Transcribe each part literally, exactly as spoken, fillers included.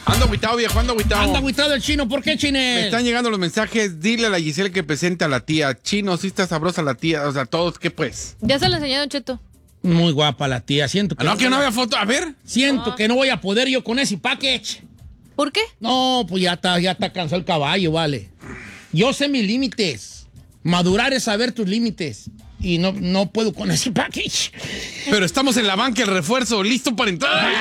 Ando agüitado, viejo, ando agüitado. Anda agüitado el chino, ¿por qué, Chine? Me están llegando los mensajes, dile a la Giselle que presente a la tía. Chino, sí está sabrosa la tía, o sea, todos, ¿qué pues? Ya se la enseñé, Don Cheto. Muy guapa la tía, siento que... Ah, no, que no había foto, a ver. Siento ah. que no voy a poder yo con ese package. ¿Por qué? No, pues ya está, ya está cansado el caballo, vale. Yo sé mis límites. Madurar es saber tus límites. Y no, no puedo con ese package. Pero estamos en la banca, el refuerzo, listo para entrar.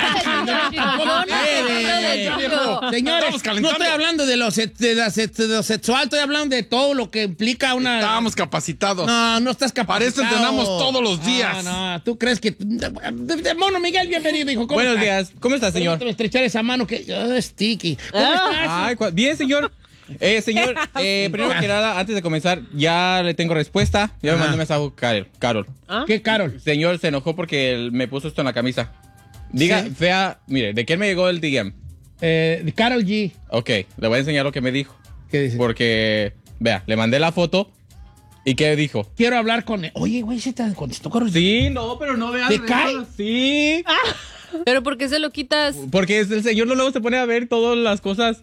Señores, no estoy hablando de lo, de, la, de lo sexual, estoy hablando de todo lo que implica una... Estábamos capacitados. No, no estás capacitado. Para eso entrenamos todos los días. No, no, tú crees que... De, de, Mono Miguel, bienvenido, hijo. Buenos estás? días. ¿Cómo estás, señor? Permítame estrechar esa mano que... Oh, sticky. ¿Cómo ah. estás? Ay, bien, señor. Eh, señor, eh, primero que nada, antes de comenzar, ya le tengo respuesta. Ya me mandó un mensaje Carol. Carol. ¿Ah? ¿Qué Carol? Señor, se enojó porque él me puso esto en la camisa. Diga, ¿sí? Fea, mire, ¿de quién me llegó el D M? Eh, de Carol G. Ok, le voy a enseñar lo que me dijo. ¿Qué dice? Porque, vea, le mandé la foto. ¿Y qué dijo? Quiero hablar con él. Oye, güey, ¿se te contestó Carol G? Sí, no, pero no veas. ¿Te cae? Sí. Ah. ¿Pero por qué se lo quitas? Porque el señor no luego se pone a ver todas las cosas.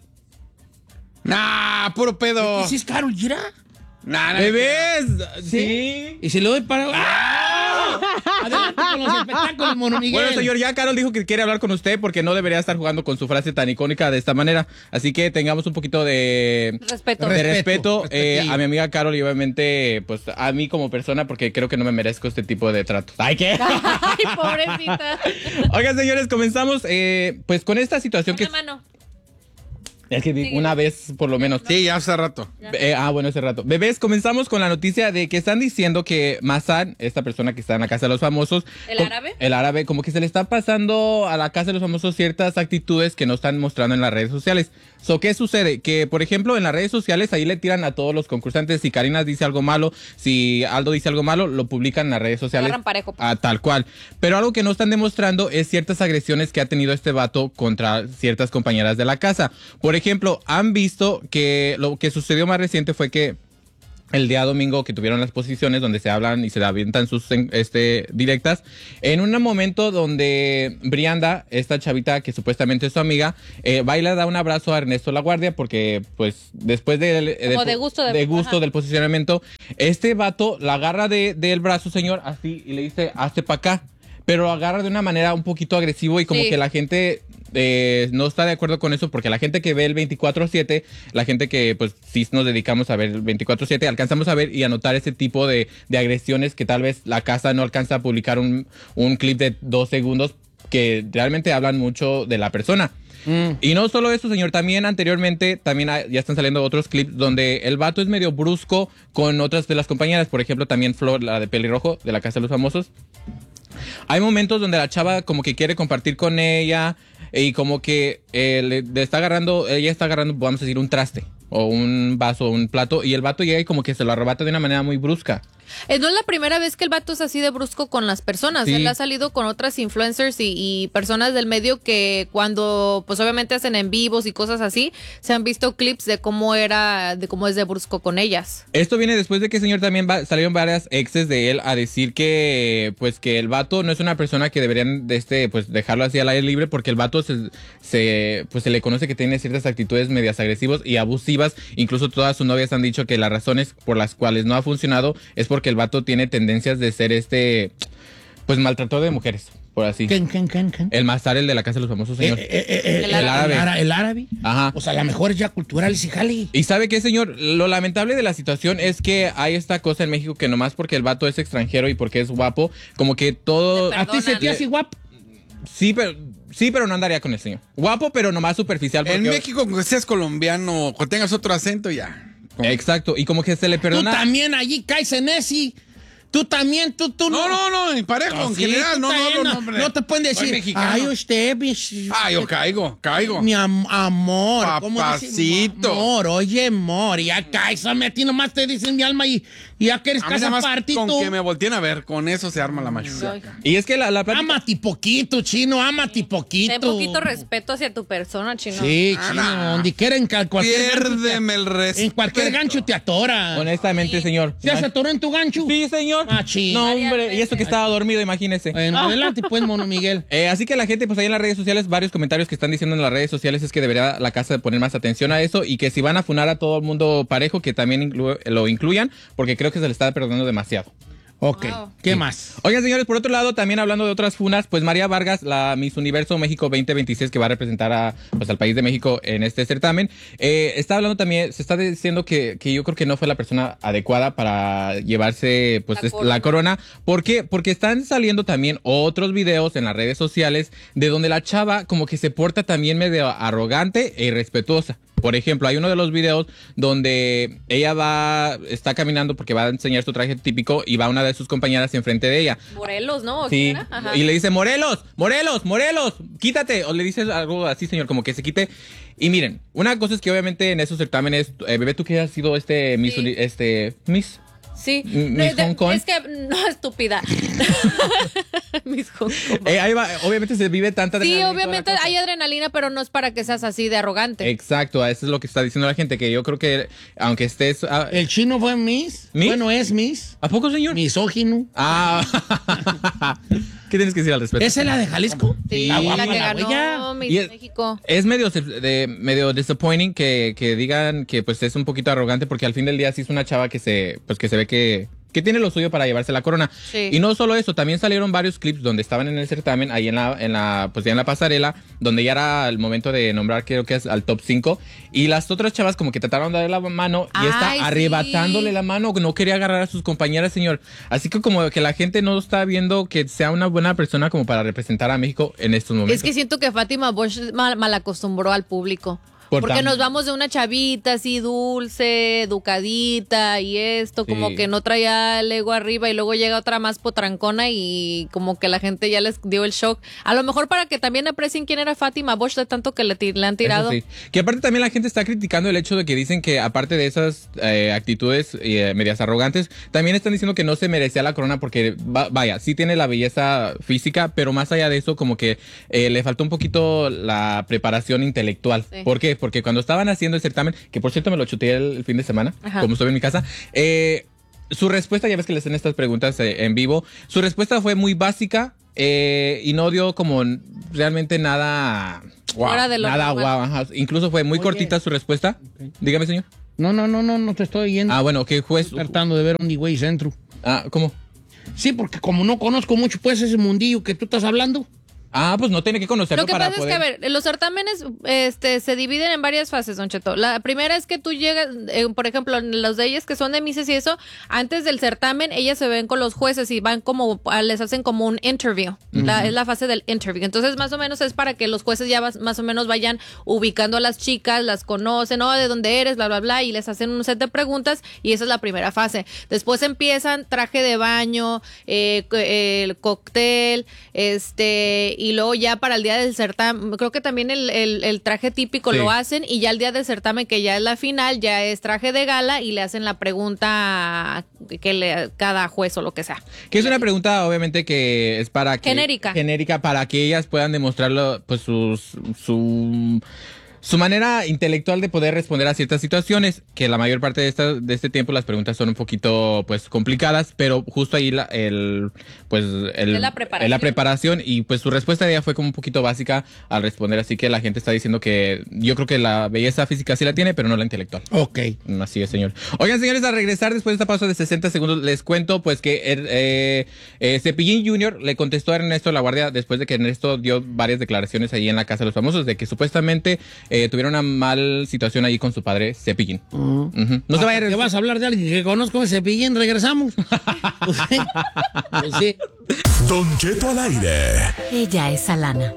Nah, puro pedo. ¿Y si es Carol G? Nah, nah, ¿Bebés? ¿Sí? Sí. ¿Y si le doy para...? ¡Ah! Adelante con los espectáculos, Mono Miguel. Bueno, señor, ya Carol dijo que quiere hablar con usted porque no debería estar jugando con su frase tan icónica de esta manera. Así que tengamos un poquito de... Respeto. De respeto, respeto eh, a mi amiga Carol y obviamente, pues, a mí como persona porque creo que no me merezco este tipo de trato. ¿Ay, qué? Ay, pobrecita. Oigan, señores, comenzamos, eh, pues, con esta situación Una que... mano. Es que sí. Una vez, por lo menos. Sí, ya hace rato. Eh, ah, bueno, hace rato. Bebés, comenzamos con la noticia de que están diciendo que Masan, esta persona que está en la Casa de los Famosos... ¿El árabe? El árabe, como que se le está pasando a la Casa de los Famosos ciertas actitudes que no están mostrando en las redes sociales. So, ¿qué sucede? Que, por ejemplo, en las redes sociales ahí le tiran a todos los concursantes. Si Karina dice algo malo, si Aldo dice algo malo, lo publican en las redes sociales. Agarran parejo. Ah, tal cual. Pero algo que no están demostrando es ciertas agresiones que ha tenido este vato contra ciertas compañeras de la casa. Por ejemplo, han visto que lo que sucedió más reciente fue que el día domingo que tuvieron las posiciones donde se hablan y se avientan sus este, directas, en un momento donde Brianda, esta chavita que supuestamente es su amiga, eh, va y le da un abrazo a Ernesto Laguardia porque pues después de, de, Como de gusto, de, de gusto del posicionamiento, este vato la agarra de, del brazo, señor, así y le dice, hazte para acá, pero lo agarra de una manera un poquito agresivo y como sí. que la gente... Eh, no está de acuerdo con eso porque la gente que ve el veinticuatro siete, la gente que pues sí nos dedicamos a ver el veinticuatro siete, alcanzamos a ver y a notar ese tipo de, de agresiones que tal vez la casa no alcanza a publicar un, un clip de dos segundos que realmente hablan mucho de la persona. Mm. Y no solo eso, señor, también anteriormente también hay, ya están saliendo otros clips donde el vato es medio brusco con otras de las compañeras, por ejemplo también Flor, la de pelirrojo de la Casa de los Famosos. Hay momentos donde la chava como que quiere compartir con ella y como que eh, le, le está agarrando, ella está agarrando, vamos a decir, un traste o un vaso o un plato y el vato llega y como que se lo arrebata de una manera muy brusca. Eh, no es la primera vez que el vato es así de brusco con las personas. Sí. Él ha salido con otras influencers y, y personas del medio que cuando pues obviamente hacen en vivos y cosas así, se han visto clips de cómo era, de cómo es de brusco con ellas. Esto viene después de que el señor también va, salieron varias exes de él a decir que pues que el vato no es una persona que deberían de este pues dejarlo así al aire libre porque el vato se, se pues se le conoce que tiene ciertas actitudes medias agresivas y abusivas. Incluso todas sus novias han dicho que las razones por las cuales no ha funcionado es porque el vato tiene tendencias de ser este, pues maltratador de mujeres, por así. ¿Quién, quién, quién, quién? El Mazar, el de la Casa de los Famosos, señor. Eh, eh, eh, el, el, árabe. el árabe. El árabe. Ajá. O sea, la mejor ya cultural y jali. ¿Y sabe qué, señor? Lo lamentable de la situación es que hay esta cosa en México que nomás porque el vato es extranjero y porque es guapo, como que todo... ¿A ti se te hace guapo? Sí, pero... Sí, pero no andaría con el señor. Guapo, pero nomás superficial. Porque... En México, que seas colombiano, que tengas otro acento, ya. Como... Exacto, y como que se le perdona... Tú también allí caes en ese... Tú también, tú, tú no. No, no, no, en parejo, no, en sí, general, no, no, no, no, no te pueden decir, ay, usted, mis, ah, yo caigo, caigo. Mi am amor, papacito. ¿cómo amor, oye, amor, ya caes, a ti nomás te dicen mi alma y Y ya que eres A mí casa nada más party, con tú. que me volteen a ver, con eso se arma la mayoría. Y es que la, la plática... Ámate poquito, chino, ámate poquito. Ten poquito respeto hacia tu persona, chino. Sí, Ah, chino, no. donde quiera, en cal- cualquier Piérdeme el gancho te- respeto. En cualquier gancho te atora. Honestamente, señor. ¿Se atoró en tu gancho? Sí, señor. Ah, chino. No, hombre, y esto que estaba dormido, imagínese. Bueno, adelante, pues, mono Miguel. Eh, así que la gente, pues ahí en las redes sociales, varios comentarios que están diciendo en las redes sociales es que debería la casa poner más atención a eso y que si van a funar a todo el mundo parejo, que también inclu- lo incluyan, porque creo que se le está perdonando demasiado. Ok, Wow. ¿qué Sí. más? Oigan, señores, por otro lado, también hablando de otras funas, pues María Vargas, la Miss Universo México veinte veintiséis, que va a representar a, pues, al país de México en este certamen, eh, está hablando también, se está diciendo que, que yo creo que no fue la persona adecuada para llevarse pues La es- corona. la corona. ¿Por qué? Porque están saliendo también otros videos en las redes sociales de donde la chava como que se porta también medio arrogante e irrespetuosa. Por ejemplo, hay uno de los videos donde ella va, está caminando porque va a enseñar su traje típico y va una de sus compañeras enfrente de ella. Morelos, ¿no? ¿O Sí, quién era? Ajá. y le dice, Morelos, Morelos, Morelos, quítate. O le dice algo así, señor, como que se quite. Y miren, una cosa es que obviamente en esos certámenes, eh, bebé, tú que has sido este Miss, Sí. Uni- este, Miss. Sí. Miss De- de- Hong Kong. Es que, no, estúpida. Miss Hong Kong. Eh, ahí va, obviamente se vive tanta Sí, adrenalina y toda la obviamente cosa. hay adrenalina, pero no es para que seas así de arrogante. Exacto, eso es lo que está diciendo la gente, que yo creo que aunque estés... ah, ¿El chino fue Miss? ¿Miss? Bueno, es Miss. ¿A poco, señor? Misógino. Ah, ¿qué tienes que decir al respecto? ¿Esa es la de Jalisco? Sí, Ah, la guapa que la ganó güey. Miss Y es- México. Es medio, de, medio disappointing que, que digan que pues es un poquito arrogante porque al fin del día sí es una chava que se, pues que se ve que, que tiene lo suyo para llevarse la corona. Sí. Y no solo eso, también salieron varios clips donde estaban en el certamen, ahí en la, en la, pues ya en la pasarela, donde ya era el momento de nombrar, creo que es al top cinco. Y las otras chavas como que trataron de darle la mano y está Ay, arrebatándole sí. la mano, no quería agarrar a sus compañeras, señor. Así que como que la gente no está viendo que sea una buena persona como para representar a México en estos momentos. Es que siento que Fátima Bosch mal, mal acostumbró al público. Por Porque tan- nos vamos de una chavita así dulce, educadita y esto, Sí. como que no traía el ego arriba y luego llega otra más potrancona y como que la gente ya les dio el shock. A lo mejor para que también aprecien quién era Fátima Bosch de tanto que le, ti- le han tirado. Eso sí. Que aparte también la gente está criticando el hecho de que dicen que aparte de esas eh, actitudes eh, medias arrogantes, también están diciendo que no se merecía la corona porque, va- vaya, sí tiene la belleza física, pero más allá de eso como que eh, le faltó un poquito la preparación intelectual. Sí. ¿Por qué? Porque cuando estaban haciendo el certamen, que por cierto me lo chuteé el, el fin de semana, Ajá. como estuve en mi casa, eh, su respuesta, ya ves que le hacen estas preguntas eh, en vivo, su respuesta fue muy básica eh, y no dio como realmente nada... Wow, Fuera de lo nada normal. guau, ajá. Incluso fue muy Oye. cortita su respuesta. Dígame, señor. No, no, no, no, no te estoy yendo. Ah, bueno, que juez. Estoy tratando de ver un Way Centro. Ah, ¿cómo? Sí, porque como no conozco mucho, pues, ese mundillo que tú estás hablando. Ah, pues no tiene que conocerlo Lo que para pasa poder... es que, a ver, los certámenes este, se dividen en varias fases, Don Cheto. La primera es que tú llegas, eh, por ejemplo, los de ellas que son de Misses y eso, antes del certamen, ellas se ven con los jueces y van como, ah, les hacen como un interview. La- es la fase del interview. Entonces, más o menos es para que los jueces ya vas- más o menos vayan ubicando a las chicas, las conocen, ¿no? De dónde eres, bla, bla, bla, y les hacen un set de preguntas y esa es la primera fase. Después empiezan traje de baño, eh, co- eh, el cóctel, este, y luego ya para el día del certamen, creo que también el, el- el traje típico Sí. lo hacen y ya el día del certamen, que ya es la final, ya es traje de gala y le hacen la pregunta que le cada juez o lo que sea. Que es una pregunta, obviamente, que es para que... Genérica. Genérica, para que ellas puedan demostrarlo, pues, sus, su... Su manera intelectual de poder responder a ciertas situaciones, que la mayor parte de, esta, de este tiempo las preguntas son un poquito, pues, complicadas, pero justo ahí la, el, pues, el, Es la preparación. es la preparación y pues su respuesta de ella fue como un poquito básica al responder, así que la gente está diciendo que yo creo que la belleza física sí la tiene, pero no la intelectual. Ok. Así es, señor. Oigan, señores, al regresar después de esta pausa de sesenta segundos, les cuento pues que eh, eh, Cepillín junior le contestó a Ernesto La Guardia después de que Ernesto dio varias declaraciones ahí en la Casa de los Famosos de que supuestamente eh, tuvieron una mal situación ahí con su padre Cepillín. Ujú. No se vaya a ¿Qué vas a hablar de alguien que conozco ese Cepillín? Regresamos. Pues sí. Pues sí. Don Cheto al aire. Ella es Alana.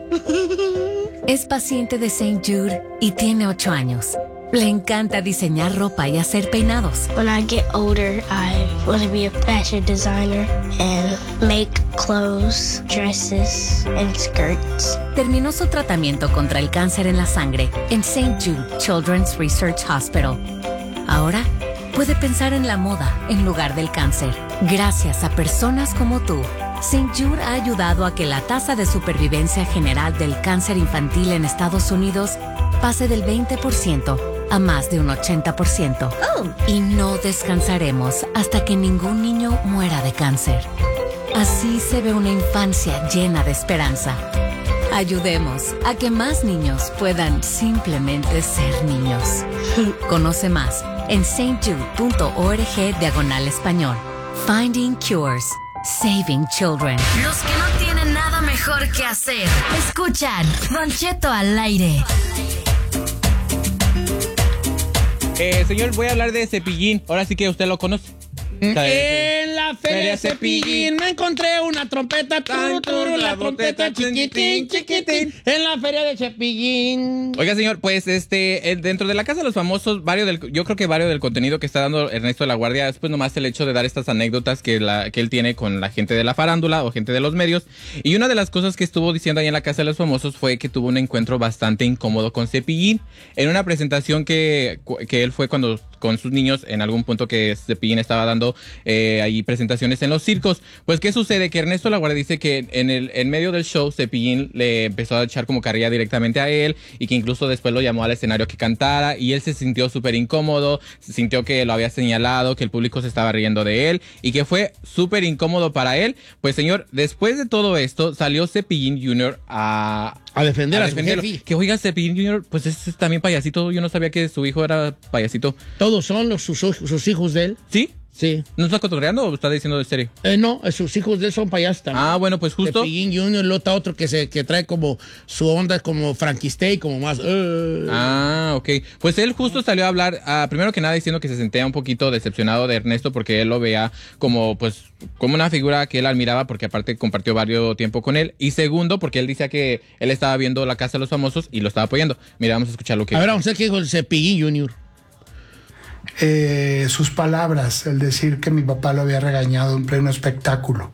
Es paciente de Saint Jude y tiene ocho años. Le encanta diseñar ropa y hacer peinados. When I get older, I want to be a fashion designer and make clothes, dresses, and skirts. Terminó su tratamiento contra el cáncer en la sangre en Saint Jude Children's Research Hospital. Ahora puede pensar en la moda en lugar del cáncer. Gracias a personas como tú, Saint Jude ha ayudado a que la tasa de supervivencia general del cáncer infantil en Estados Unidos pase del veinte por ciento a más de un ochenta por ciento. Oh. Y no descansaremos hasta que ningún niño muera de cáncer. Así se ve una infancia llena de esperanza. Ayudemos a que más niños puedan simplemente ser niños. Conoce más en stjude.org diagonal español. Finding Cures. Saving Children. Los que no tienen nada mejor que hacer, escuchan Don Cheto al aire. Eh, señor, voy a hablar de Cepillín. Ahora sí que usted lo conoce. En la feria Cepillín me encontré una trompeta, turu, turu, la trompeta chiquitín, chiquitín, en la feria de Cepillín. Oiga, señor, pues este, dentro de la Casa de los Famosos, varios del, yo creo que varios del contenido que está dando Ernesto de la Guardia es pues nomás el hecho de dar estas anécdotas que, la, que él tiene con la gente de la farándula o gente de los medios. Y una de las cosas que estuvo diciendo ahí en la Casa de los Famosos fue que tuvo un encuentro bastante incómodo con Cepillín en una presentación que, que él fue cuando con sus niños en algún punto que Cepillín estaba dando eh, ahí presentaciones en los circos. Pues, ¿qué sucede? Que Ernesto La Guardia dice que en el en medio del show Cepillín le empezó a echar como carrilla directamente a él y que incluso después lo llamó al escenario que cantara y él se sintió súper incómodo, se sintió que lo había señalado, que el público se estaba riendo de él y que fue súper incómodo para él. Pues, señor, después de todo esto salió Cepillín junior a... A defender a, a su jefe. Que oiga, Cepillín junior, pues es, es también payasito. Yo no sabía que su hijo era payasito. ¿Todos son los, sus, sus hijos de él? ¿Sí? Sí. ¿No está cotorreando o está diciendo de serio? Eh, no, sus hijos de él son payasos también. Ah, bueno, pues justo. Cepillín junior, el otro, otro que, se, que trae como su onda como Frankenstein, como más... Uh. Ah, ok. Pues él justo salió a hablar, uh, primero que nada diciendo que se sentía un poquito decepcionado de Ernesto porque él lo veía como, pues, como una figura que él admiraba porque aparte compartió varios tiempo con él. Y segundo, porque él decía que él estaba viendo La Casa de los Famosos y lo estaba apoyando. Mira, vamos a escuchar lo que... A ver, vamos a ver qué dijo el Cepillín junior Eh, sus palabras, el decir que mi papá lo había regañado en pleno espectáculo.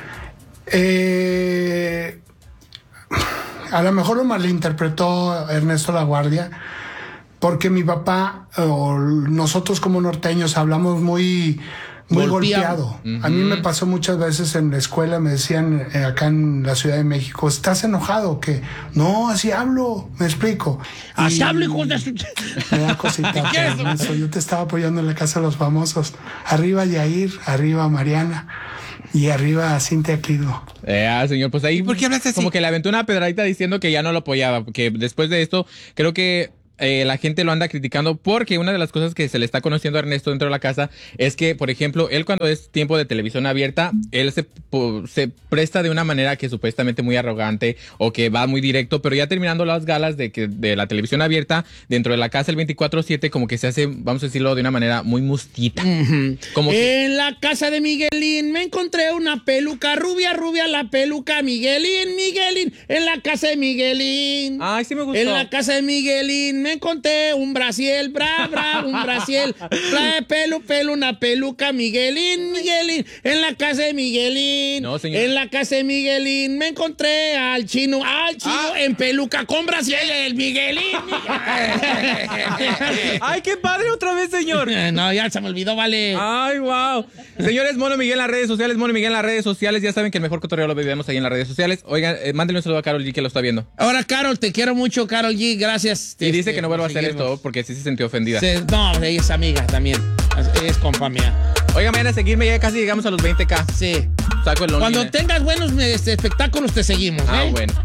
Eh, a lo mejor lo malinterpretó Ernesto La Guardia, porque mi papá o nosotros como norteños hablamos muy... Muy golpeado. golpeado. Uh-huh. A mí me pasó muchas veces en la escuela, me decían eh, acá en la Ciudad de México, ¿estás enojado? Que no, así hablo, me explico. Así hablo, hijo de su... Me da cosita. Eso. Yo te estaba apoyando en la Casa de los Famosos. Arriba Yair, arriba Mariana y arriba Cintia Clido. Eh, ah, señor, pues ahí... ¿Por qué hablaste así? Como que le aventó una pedradita diciendo que ya no lo apoyaba, porque después de esto, creo que Eh, la gente lo anda criticando porque una de las cosas que se le está conociendo a Ernesto dentro de la casa es que, por ejemplo, él cuando es tiempo de televisión abierta, él se, se presta de una manera que supuestamente muy arrogante o que va muy directo, pero ya terminando las galas de, que, de la televisión abierta, dentro de la casa el veinticuatro siete como que se hace, vamos a decirlo de una manera muy mustita. Uh-huh. Como que... En la casa de Miguelín me encontré una peluca rubia, rubia la peluca Miguelín, Miguelín, en la casa de Miguelín. Ay, sí me gustó. En la casa de Miguelín me encontré un brasiel, bra, bra, un brasiel, bra, pelo, pelo, una peluca, Miguelín, Miguelín, en la casa de Miguelín, no, señor. En la casa de Miguelín me encontré al chino, al chino ah. en peluca con brasiel, el Miguelín, Miguelín. Ay, qué padre otra vez, señor. No, ya se me olvidó, vale. Ay, wow. Señores, Mono Miguel en las redes sociales, Mono Miguel en las redes sociales, ya saben que el mejor cotorreo lo vemos ahí en las redes sociales. Oigan, eh, mándenle un saludo a Karol G que lo está viendo. Ahora, Karol, te quiero mucho, Karol G, gracias. Y este, dice que no vuelva a hacer esto porque sí se sintió ofendida. Se, no, ella es amiga también. Es, es compa mía. Oigan, vayan a seguirme, ya casi llegamos a los veinte K. Sí. Saco el Cuando online. tengas buenos este, espectáculos, te seguimos. Ah, ¿eh? bueno.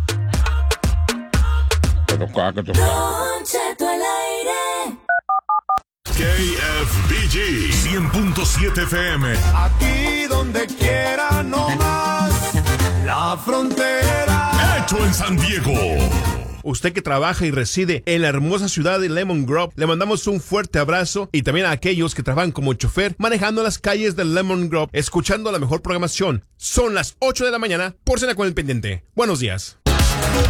K F B G cien punto siete F M. Aquí donde quiera no más. La frontera. Hecho en San Diego. Usted que trabaja y reside en la hermosa ciudad de Lemon Grove, le mandamos un fuerte abrazo y también a aquellos que trabajan como chofer manejando las calles de Lemon Grove, escuchando la mejor programación. Son las ocho de la mañana, por cena con el pendiente. Buenos días.